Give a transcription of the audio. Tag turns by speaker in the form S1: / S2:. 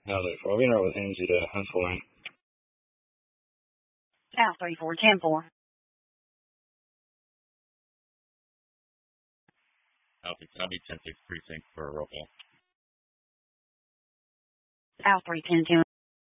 S1: Howdy, 4. We know with Angie to unfold.
S2: South 3410-4.
S3: I'll be 10-6 precinct for a roll call.
S2: South 310-2.